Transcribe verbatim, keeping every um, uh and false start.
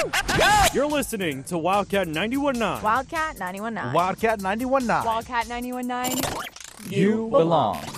You're listening to Wildcat ninety-one point nine. Wildcat ninety-one point nine. Wildcat ninety-one point nine. Wildcat ninety-one point nine. You belong.